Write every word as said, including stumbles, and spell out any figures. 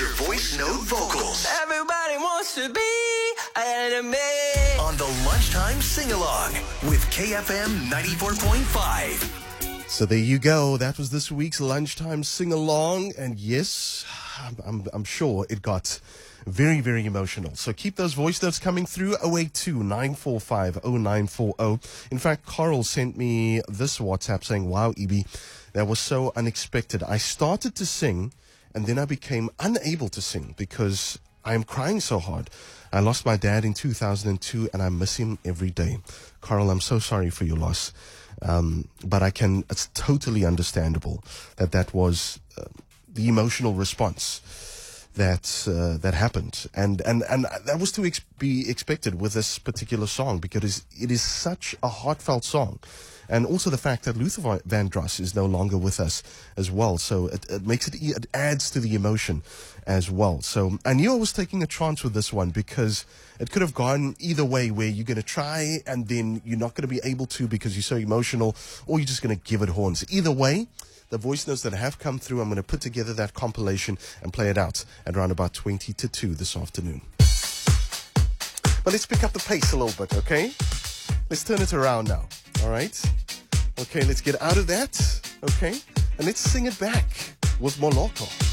Your voice note vocals. Everybody wants to be an enemy. On the Lunchtime Sing-Along with K F M ninety-four point five. So there you go. That was this week's Lunchtime Sing-Along. And yes, I'm, I'm, I'm sure it got very, very emotional. So keep those voice notes coming through. oh eight two, nine four five, oh nine four oh. In fact, Coral sent me this WhatsApp saying, wow, Ibi, that was so unexpected. I started to sing and then I became unable to sing because I am crying so hard. I lost my dad in two thousand two and I miss him every day. Coral, I'm so sorry for your loss. Um, but I can, it's totally understandable that that was uh, the emotional response that uh, that happened, and and and that was to ex- be expected with this particular song because it is such a heartfelt song, and also the fact that Luther Vandross is no longer with us as well, so it, it makes it it adds to the emotion as well. So I knew I was taking a chance with this one because it could have gone either way, where you're going to try and then you're not going to be able to because you're so emotional, or you're just going to give it horns. Either way, the voice notes that have come through, I'm going to put together that compilation and play it out at around about twenty to two this afternoon. But let's pick up the pace a little bit, okay? Let's turn it around now, all right? Okay, let's get out of that, okay? And let's sing it back with Moloko.